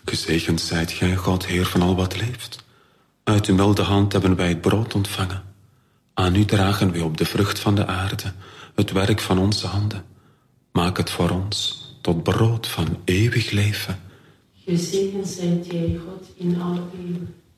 Gezegend zijt gij, God, Heer van al wat leeft. Uit uw milde hand hebben wij het brood ontvangen. Aan u dragen wij op de vrucht van de aarde, het werk van onze handen. Maak het voor ons tot brood van eeuwig leven. Gezegend zijt jij, God, in alle eeuwen.